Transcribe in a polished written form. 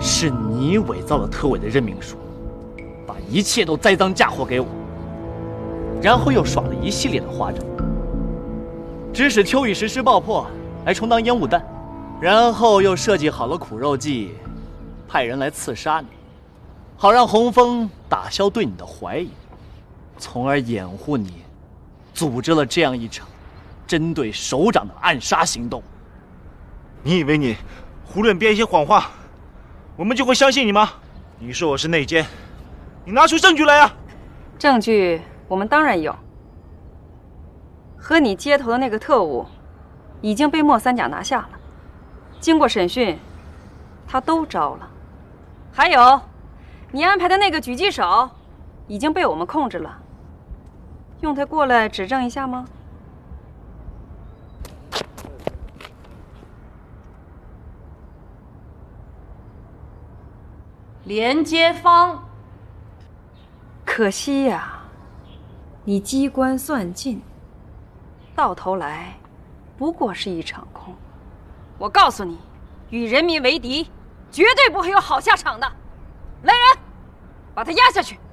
是你伪造了特委的任命书，把一切都栽赃嫁祸给我，然后又耍了一系列的花招，指使邱雨实施爆破来充当烟雾弹，然后又设计好了苦肉计，派人来刺杀你，好让洪峰打消对你的怀疑，从而掩护你，组织了这样一场针对首长的暗杀行动。 你以为你胡乱编一些谎话，我们就会相信你吗？你说我是内奸，你拿出证据来呀！ 证据我们当然有，和你接头的那个特务已经被莫三甲拿下了，经过审讯，他都招了。还有，你安排的那个狙击手已经被我们控制了，用他过来指证一下吗？ 连接方， 可惜呀，你机关算尽，到头来不过是一场空。我告诉你，与人民为敌，绝对不会有好下场的。来人，把他押下去。